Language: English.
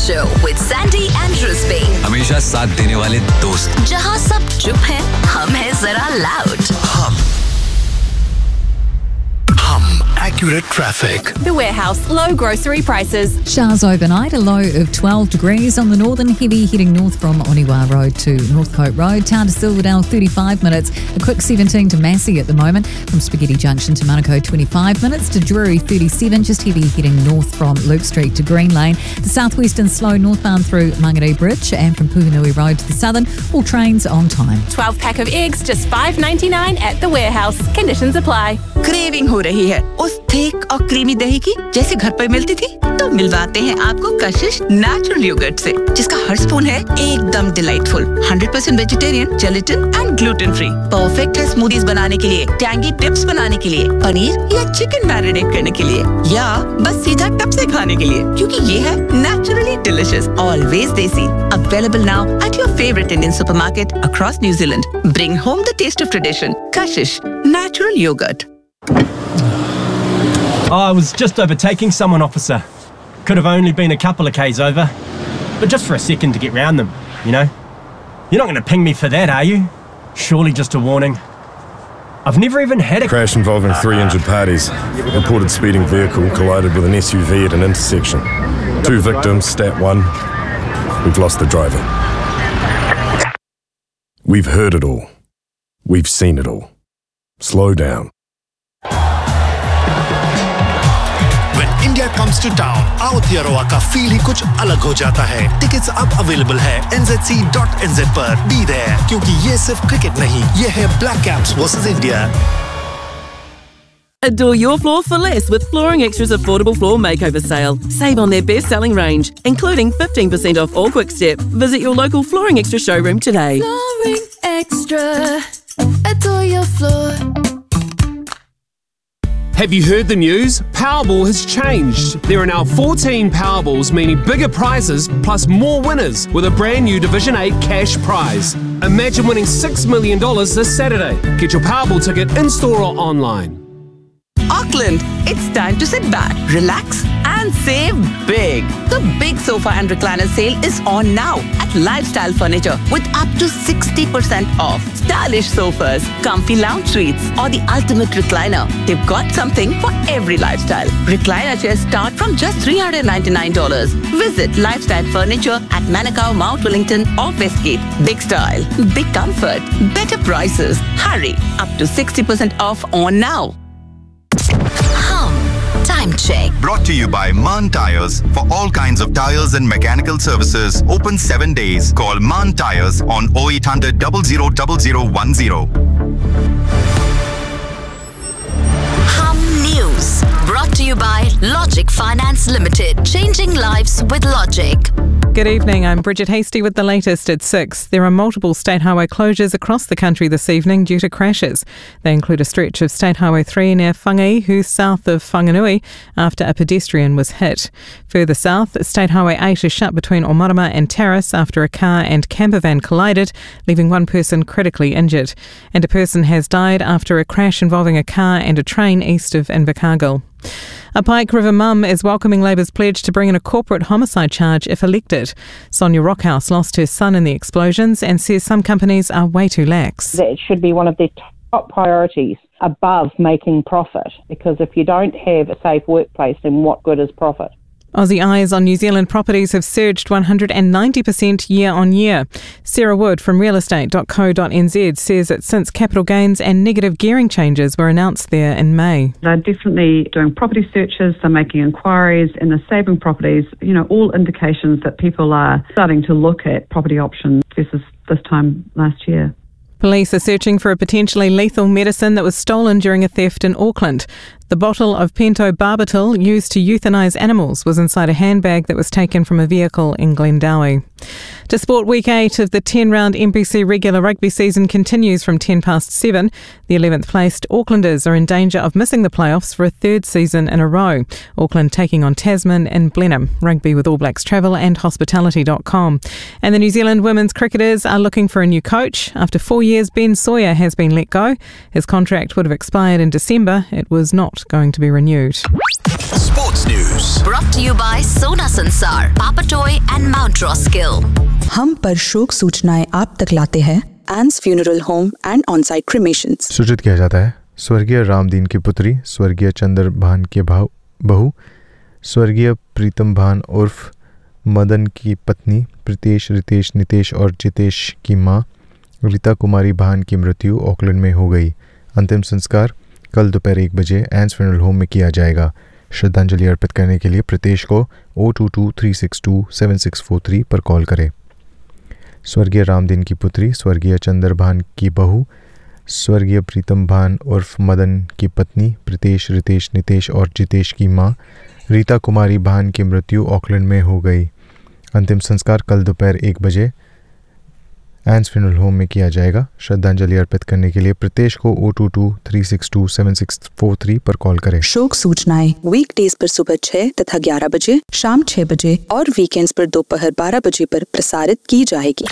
Show with Sandy and Rusby. हमेशा साथ देने वाले दोस्त. जहाँ सब चुप हैं, हम हैं जरा loud. Accurate traffic. The Warehouse, low grocery prices. Showers overnight, a low of 12 degrees on the northern, heavy heading north from Oniwa Road to Northcote Road. Town to Silverdale, 35 minutes. A quick 17 to Massey at the moment. From Spaghetti Junction to Manukau, 25 minutes. To Drury, 37, just heavy heading north from Luke Street to Green Lane. The southwestern slow northbound through Mangaree Bridge, and from Puhinui Road to the southern, all trains on time. 12 pack of eggs, just $5.99 at the Warehouse. Conditions apply. Craving हो रही है उस thick और creamy दही की जैसे घर पर मिलती थी, तो मिलवाते हैं आपको कशिश नेचुरल योगर्ट से, जिसका हर स्पून है एकदम delightful, 100% vegetarian, gelatin and gluten free. Perfect है स्मूदीज बनाने के लिए, टैंगी टिप्स बनाने के लिए, पनीर या चिकन मैरिनेट करने के लिए, या बस सीधा टप से खाने के लिए, क्योंकि ये है नेचुरली डिलिशियस, ऑलवेज देसी। Available now at your favorite Indian supermarket across New Zealand. Bring home the taste of tradition. Kashish, natural yogurt. I was just overtaking someone, officer. Could have only been a couple of k's over. But just for a second to get round them, you know? You're not going to ping me for that, are you? Surely just a warning. I've never even had a crash involving 3 injured parties. Reported speeding vehicle collided with an SUV at an intersection. 2 victims, stat 1. We've lost the driver. We've heard it all. We've seen it all. Slow down. When India comes to town, Aotearoa का feel ही कुछ अलग हो जाता है. Tickets अब available है nzc.nz पर. Be there, क्योंकि ये सिर्फ cricket नहीं, ये है Black Caps versus India. Adore your floor for less with Flooring Extra's affordable floor makeover sale. Save on their best-selling range, including 15% off all Quickstep. Visit your local Flooring Extra showroom today. Flooring Extra. Adore your floor. Have you heard the news? Powerball has changed. There are now 14 Powerballs, meaning bigger prizes plus more winners with a brand new Division 8 cash prize. Imagine winning $6 million this Saturday. Get your Powerball ticket in-store or online. Auckland, it's time to sit back, relax and save big. The big sofa and recliner sale is on now at Lifestyle Furniture with up to 60% off. Stylish sofas, comfy lounge suites or the ultimate recliner. They've got something for every lifestyle. Recliner chairs start from just $399. Visit Lifestyle Furniture at Manukau, Mount Wellington or Westgate. Big style, big comfort, better prices. Hurry, up to 60% off on now. Time check. Brought to you by Mann Tyres. For all kinds of tyres and mechanical services. Open 7 days. Call Mann Tyres on 0800 000010. News. Brought to you by Logic Finance Limited. Changing lives with Logic. Good evening, I'm Bridget Hasty with the latest at 6. There are multiple state highway closures across the country this evening due to crashes. They include a stretch of State Highway 3 near Whangihu, south of Whanganui, after a pedestrian was hit. Further south, State Highway 8 is shut between Omarama and Terrace after a car and camper van collided, leaving one person critically injured. And a person has died after a crash involving a car and a train east of Invercargill. A Pike River mum is welcoming Labour's pledge to bring in a corporate homicide charge if elected. Sonia Rockhouse lost her son in the explosions and says some companies are way too lax. That should be one of their top priorities above making profit, because if you don't have a safe workplace, then what good is profit? Aussie eyes on New Zealand properties have surged 190% year on year. Sarah Wood from realestate.co.nz says that since capital gains and negative gearing changes were announced there in May. They're definitely doing property searches, they're making inquiries and they're saving properties, all indications that people are starting to look at property options versus this time last year. Police are searching for a potentially lethal medicine that was stolen during a theft in Auckland. The bottle of pentobarbital used to euthanise animals was inside a handbag that was taken from a vehicle in Glendowie. To sport, week 8 of the 10-round NPC regular rugby season continues from 7:10. The 11th placed Aucklanders are in danger of missing the playoffs for a third season in a row. Auckland taking on Tasman in Blenheim. Rugby with All Blacks Travel and Hospitality.com. And the New Zealand women's cricketers are looking for a new coach. After 4 years, Ben Sawyer has been let go. His contract would have expired in December. It was not going to be renewed. Sports News. Brought to you by Sona Sansar, Papatoy and Mount Roskill. हम पर शोक सूचनाएं आप तक लाते हैं एंस funeral home and on-site क्रिमेशंस। सूचित किया जाता है स्वर्गीय रामदीन की पुत्री, स्वर्गीय चंद्रभान के बहू, स्वर्गीय प्रीतम भान उर्फ मदन की पत्नी, प्रीतेश, रितेश, नितेश और जितेश की मां रीता कुमारी भान की मृत्यु ऑकलैंड में हो गई। अंतिम संस्कार कल दोपहर 1 बजे एंस फ्यूनरल होम में किया जाएगा। श्रद्धांजलि अर्पित करने के लिए प्रतेश को 022-362-7643 पर कॉल करें। स्वर्गीय रामदीन की पुत्री, स्वर्गीय चंद्रभान की बहू, स्वर्गीय प्रीतम भान उर्फ मदन की पत्नी, प्रीतेश, रितेश, नितेश और जितेश की मां रीता कुमारी भान की मृत्यु ऑकलैंड में हो गई। अंतिम संस्कार कल दोपहर 1 बजे एंस फ्यूनरल होम में किया जाएगा। श्रद्धांजलि अर्पित करने के लिए प्रतेश को 022-362-7643 पर कॉल करें। शोक सूचनाएं वीकडेज पर सुबह 6 तथा 11 बजे, शाम 6 बजे और वीकेंड्स पर दोपहर 12 बजे पर प्रसारित की जाएगी।